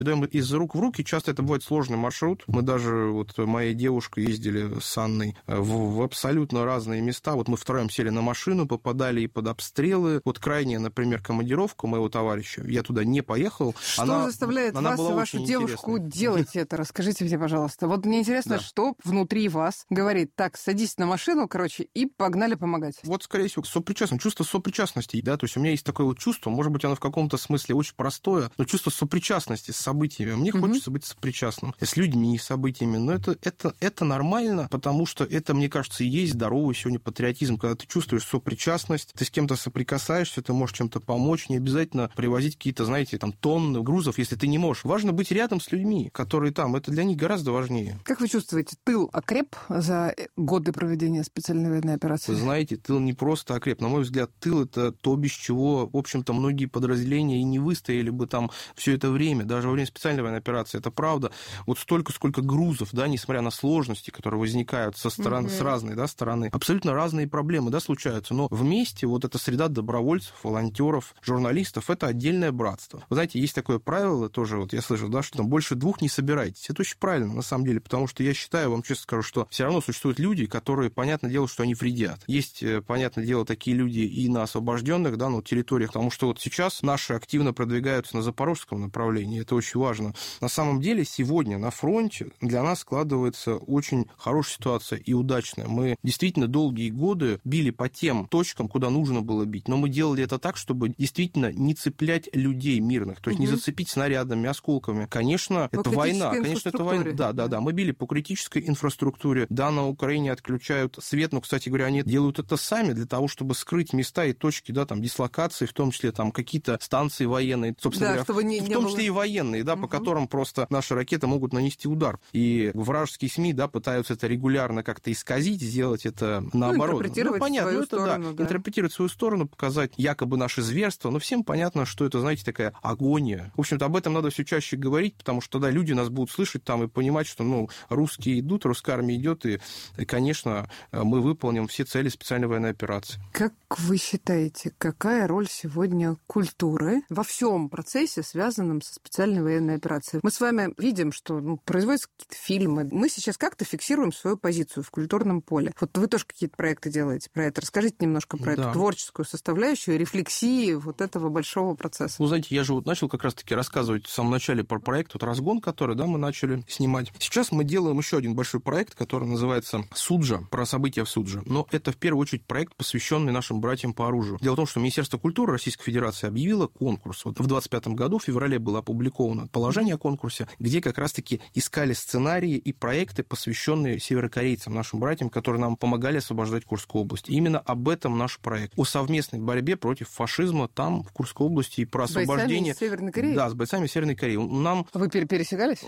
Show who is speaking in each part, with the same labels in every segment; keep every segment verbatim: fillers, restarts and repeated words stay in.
Speaker 1: Идем из рук в руки, часто это бывает сложный маршрут. Мы даже, вот моя девушка ездили с Анной в, в абсолютно разные места. Вот мы втроем сели на машину, попадали и под обстрелы. Вот крайняя, например, командировка моего товарища, я туда не поехал.
Speaker 2: Что
Speaker 1: она,
Speaker 2: заставляет
Speaker 1: она
Speaker 2: вас и вашу девушку
Speaker 1: интересной.
Speaker 2: делать это? Расскажите мне, пожалуйста. Вот мне интересно,
Speaker 1: Да.
Speaker 2: что внутри вас говорит: так, садись на машину, короче, и погнали помогать.
Speaker 1: Вот, скорее всего, сопричастность, чувство сопричастности, да, то есть у меня есть такое вот чувство, может быть, оно в каком-то смысле очень простое, но чувство сопричастности с событиями. Мне угу. хочется быть сопричастным с людьми и событиями, но это, это, это нормально, потому что это, мне кажется, и есть здоровый сегодня патриотизм, когда ты чувствуешь сопричастность, ты с кем-то соприкасаешься, ты можешь чем-то помочь, не обязательно привозить какие-то, знаете, там, тонны грузов, если ты не можешь. Важно быть рядом с людьми, которые там, это для них гораздо важнее.
Speaker 2: Как вы чувствуете, тыл окреп за годы проведения специальной военной операции?
Speaker 1: Вы знаете, тыл не просто окреп. На мой взгляд, тыл – это то, без чего, в общем-то, многие подразделения и не выстояли бы там все это время, даже во время специальной военной операции. Это правда. Вот столько, сколько грузов, да, несмотря на сложности, которые возникают со стороны, mm-hmm. с разной, да, стороны, абсолютно разные проблемы, да, случаются. Но вместе вот эта среда добровольцев, волонтеров, журналистов – это отдельное братство. Вы знаете, есть такое правило тоже, вот я слышал, да, что там больше двух не собирайтесь. Это очень правильно, на самом деле, потому что я считаю, вам честно скажу, что все равно существуют люди, которые, понятное дело, что они вредят. Есть, понятное дело, такие люди и на освобожденных, да, ну, территориях, потому что вот сейчас наши активно продвигаются на запорожском направлении, это очень важно. На самом деле сегодня на фронте для нас складывается очень хорошая ситуация и удачная. Мы действительно долгие годы били по тем точкам, куда нужно было бить, но мы делали это так, чтобы действительно не цеплять людей мирных, то есть угу. не зацепить снарядами, осколками. Конечно,
Speaker 2: по
Speaker 1: это война, конечно, это война. Да, да, да. Мы били по критической инфраструктуре. Да, на Украине отключают свет, но, кстати говоря, они делают это сами для того, чтобы скрыть места и точки, да, там, дислокации, в том числе там какие-то станции военные, собственно
Speaker 2: да,
Speaker 1: говоря,
Speaker 2: чтобы не,
Speaker 1: в
Speaker 2: не
Speaker 1: том
Speaker 2: было...
Speaker 1: числе и военные, да, угу. по которым просто наши ракеты могут нанести удар. И вражеские СМИ, да, пытаются это регулярно как-то исказить, сделать это наоборот.
Speaker 2: Ну, интерпретировать
Speaker 1: ну, понятно,
Speaker 2: свою
Speaker 1: это,
Speaker 2: сторону,
Speaker 1: да,
Speaker 2: да.
Speaker 1: интерпретировать свою сторону, показать якобы наши зверства, но всем понятно, что это, знаете, такая агония. В общем-то, об этом надо все чаще говорить, потому что тогда люди нас будут слышать там и понимать, что, ну, русские идут, русская армия идет, и, и, конечно, мы выполним все цели специальной военной операции.
Speaker 2: Как вы считаете, какая роль сегодня культуры во всем процессе, связанном со специальной военной операцией? Мы с вами видим, что ну, производятся какие-то фильмы. Мы сейчас как-то фиксируем свою позицию в культурном поле. Вот вы тоже какие-то проекты делаете про это. Расскажите немножко про да. эту творческую составляющую, рефлексии вот этого большого процесса.
Speaker 1: Ну, знаете, я же вот начал как раз-таки рассказывать в самом начале про проект вот «Разгон», который, да, мы начали снимать. Сейчас мы делаем еще один большой проект, который называется «Суджа», про события в Судже. Но это в первую очередь проект, посвященный нашим братьям по оружию. Дело в том, что Министерство культуры Российской Федерации объявило конкурс. Вот в двадцать пятом году, в феврале, было опубликовано положение о конкурсе, где как раз-таки искали сценарии и проекты, посвященные северокорейцам, нашим братьям, которые нам помогали освобождать Курскую область. И именно об этом наш проект. О совместной борьбе против фашизма там, в Курской области, и про освобождение...
Speaker 2: С бойцами Северной Кореи?
Speaker 1: Да, с бойцами Северной Кореи. Нам...
Speaker 2: Вы пересекались?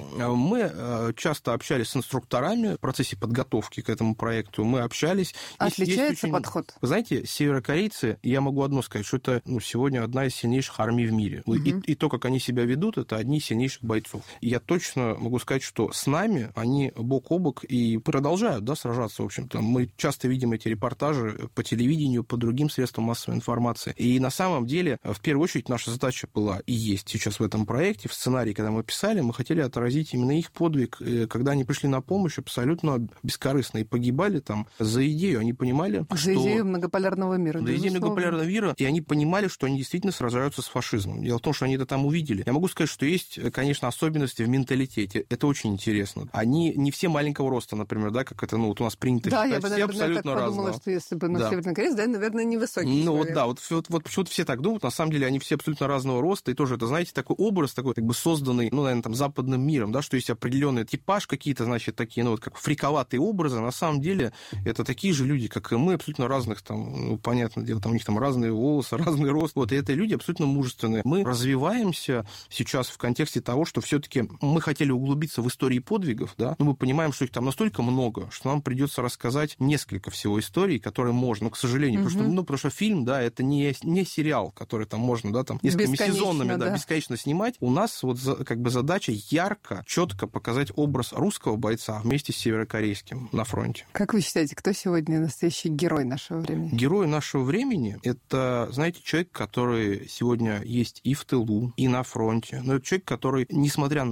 Speaker 1: Мы часто общались с инструкторами в процессе подготовки к этому проекту. Мы общались.
Speaker 2: Отличается
Speaker 1: есть очень...
Speaker 2: подход?
Speaker 1: Вы знаете, северокорейцы, я могу одно сказать, что это ну, сегодня одна из сильнейших армий в мире. Угу. И, и то, как они себя ведут, это одни из сильнейших бойцов. И я точно могу сказать, что с нами они бок о бок и продолжают да, сражаться, в общем-то. Мы часто видим эти репортажи по телевидению, по другим средствам массовой информации. И на самом деле, в первую очередь, наша задача была и есть сейчас в этом проекте, в сценарии, когда мы писали, мы хотели отразить именно их подвиг, когда они пришли на помощь абсолютно бескорыстно и погибали там за идею. Они понимали,
Speaker 2: за
Speaker 1: что...
Speaker 2: За идею многополярного мира.
Speaker 1: За идею многополярного мира, и они понимали, что они действительно сражаются с фашизмом. Дело в том, что они это там увидели. Я могу сказать, что есть, конечно, особенности в менталитете. Это очень интересно. Они не все маленького роста, например, да, как это, ну, вот у нас принято
Speaker 2: да,
Speaker 1: считать,
Speaker 2: я бы,
Speaker 1: все
Speaker 2: наверное,
Speaker 1: абсолютно
Speaker 2: так подумала,
Speaker 1: разного.
Speaker 2: Что если бы на да. Северной Корее, да, наверное, невысокий
Speaker 1: Ну,
Speaker 2: человек.
Speaker 1: вот, да, вот, вот, вот почему-то все так думают, на самом деле они все абсолютно разного роста, и тоже это, знаете, такой образ, такой, как бы созданный, ну, наверное, там, западным миром, да, что есть определенный типаж, какие-то, значит, такие, ну, вот, как фриковатые образы, на самом деле это такие же люди, как и мы, абсолютно разных, там, ну, понятное дело, там у них там разные волосы, разный рост, вот, и это люди абсолютно мужественные. Мы развиваемся сейчас в контексте того, что все-таки мы хотели углубиться в истории подвигов, да, но мы понимаем, что их там настолько много, что нам придется рассказать несколько всего историй, которые можно, к сожалению, угу. потому что, ну, потому что фильм, да, это не, не сериал, который там можно, да, там, несколькими сезонами, да, да, бесконечно снимать. У нас вот как бы задача ярко, четко показать образ русского бойца вместе с северокорейским на фронте.
Speaker 2: Как вы считаете, кто сегодня настоящий герой нашего времени?
Speaker 1: Герой нашего времени – это, знаете, человек, который сегодня есть и в тылу, и на фронте. Но это человек, человек, который, несмотря